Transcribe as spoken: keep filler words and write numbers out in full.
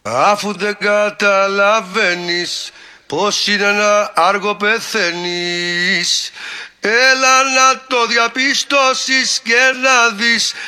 Αφού δεν καταλαβαίνεις πως είναι ένα άργο πεθαίνεις, έλα να το διαπιστώσεις και να δεις